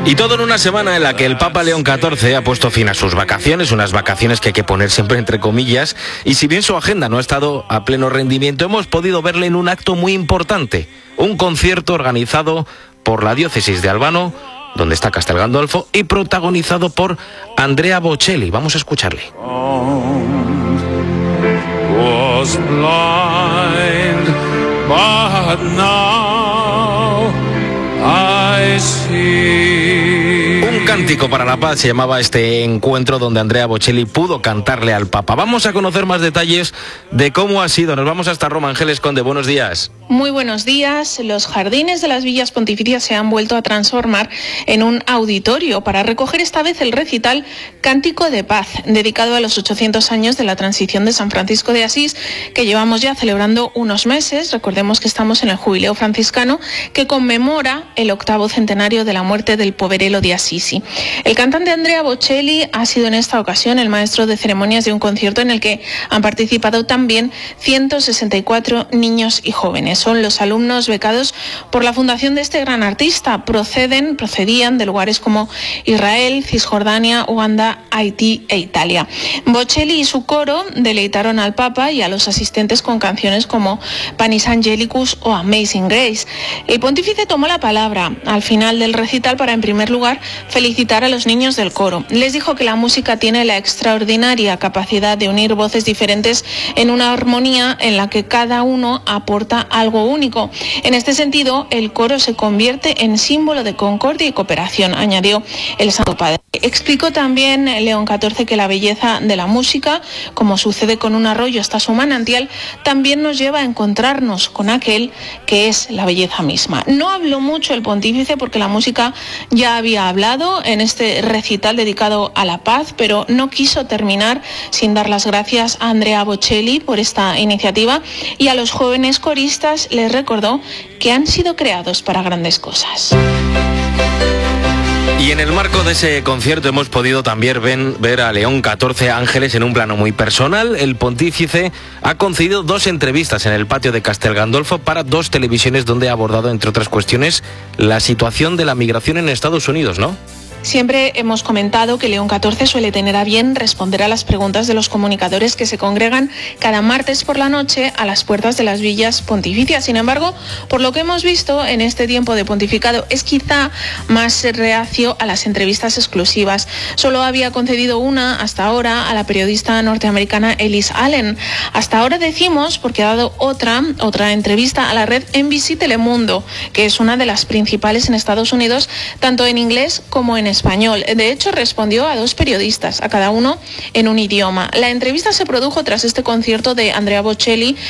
Y todo en una semana en la que el Papa León XIV ha puesto fin a sus vacaciones, unas vacaciones que hay que poner siempre entre comillas, y si bien su agenda no ha estado a pleno rendimiento, hemos podido verle en un acto muy importante, un concierto organizado por la diócesis de Albano, donde está Castel Gandolfo, y protagonizado por Andrea Bocelli. Vamos a escucharle. Was blind, but now I see. Un cántico para la paz se llamaba este encuentro donde Andrea Bocelli pudo cantarle al Papa. Vamos a conocer más detalles de cómo ha sido. Nos vamos hasta Roma. Ángeles Conde, buenos días. Muy buenos días. Los jardines de las villas pontificias se han vuelto a transformar en un auditorio para recoger esta vez el recital Cántico de Paz, dedicado a los 800 años de la transición de San Francisco de Asís, que llevamos ya celebrando unos meses. Recordemos que estamos en el Jubileo franciscano, que conmemora el 8º centenario de la muerte del Poverello de Assisi. El cantante Andrea Bocelli ha sido en esta ocasión el maestro de ceremonias de un concierto en el que han participado también 164 niños y jóvenes. Son los alumnos becados por la fundación de este gran artista. Procedían de lugares como Israel, Cisjordania, Uganda, Haití e Italia. Bocelli y su coro deleitaron al Papa y a los asistentes con canciones como Panis Angelicus o Amazing Grace. El pontífice tomó la palabra al final del recital para, en primer lugar, felicitar a los niños del coro. Les dijo que la música tiene la extraordinaria capacidad de unir voces diferentes en una armonía en la que cada uno aporta algo único. En este sentido, el coro se convierte en símbolo de concordia y cooperación, añadió el Santo Padre. Explicó también León XIV que la belleza de la música, como sucede con un arroyo hasta su manantial, también nos lleva a encontrarnos con aquel que es la belleza misma. No habló mucho el pontífice porque la música ya había hablado en este recital dedicado a la paz, pero no quiso terminar sin dar las gracias a Andrea Bocelli por esta iniciativa y a los jóvenes coristas les recordó que han sido creados para grandes cosas. Y en el marco de ese concierto hemos podido también ver a León XIV Ángeles en un plano muy personal. El pontífice ha concedido 2 entrevistas en el patio de Castel Gandolfo para 2 televisiones donde ha abordado, entre otras cuestiones, la situación de la migración en Estados Unidos, ¿no? Siempre hemos comentado que León XIV suele tener a bien responder a las preguntas de los comunicadores que se congregan cada martes por la noche a las puertas de las villas pontificias. Sin embargo, por lo que hemos visto en este tiempo de pontificado, es quizá más reacio a las entrevistas exclusivas. Solo había concedido una hasta ahora a la periodista norteamericana Elise Allen. Hasta ahora decimos porque ha dado otra entrevista a la red NBC Telemundo, que es una de las principales en Estados Unidos, tanto en inglés como en español. De hecho, respondió a 2 periodistas, a cada uno en un idioma. La entrevista se produjo tras este concierto de Andrea Bocelli